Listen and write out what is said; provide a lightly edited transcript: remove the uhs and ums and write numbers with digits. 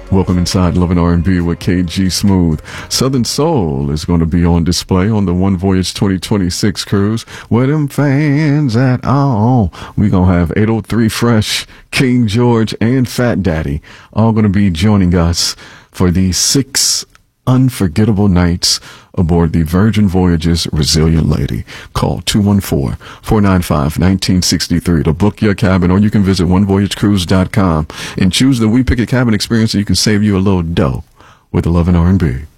Welcome inside Love and R&B with KG Smooth. Southern Soul is going to be on display on the One Voyage 2026 cruise. Where them fans at all? We're going to have 803 Fresh, King George, and Fat Daddy all going to be joining us for the 6 unforgettable nights aboard the Virgin Voyages Resilient Lady. Call 214-495-1963 to book your cabin, or you can visit onevoyagecruise.com and choose the We Pick a Cabin experience so you can save you a little dough with the Love and R&B.